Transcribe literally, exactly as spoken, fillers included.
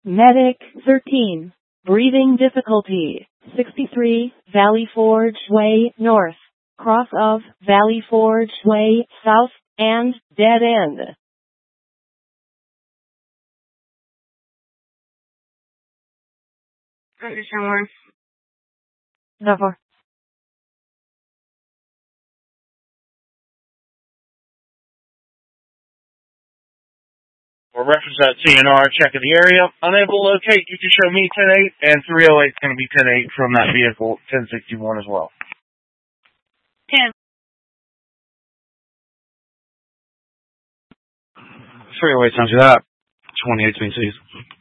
Medic thirteen. Breathing difficulty. sixty-three, Valley Forge Way North. Cross of Valley Forge Way South and dead end. Somewhere. Never. We'll reference that C N R, check of the area. Unable to locate, you can show me ten eight, and three oh eight is going to be ten eight from that vehicle, ten sixty-one as well. ten. three oh eight, sounds like that. twenty-eight, twenty-six.